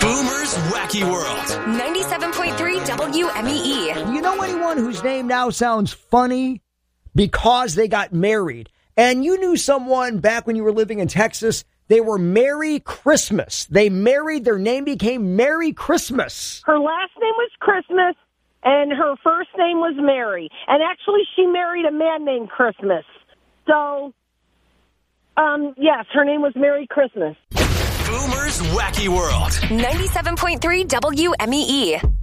Boomer's Wacky World. 97.3 WMEE. Do you know anyone whose name now sounds funny because they got married? And you knew someone back when you were living in Texas, they were Merry Christmas. They married, their name became Merry Christmas. Her last name was Christmas, and her first name was Mary. And actually, she married a man named Christmas. So, yes, her name was Merry Christmas. Boomer's Wacky World. 97.3 WMEE.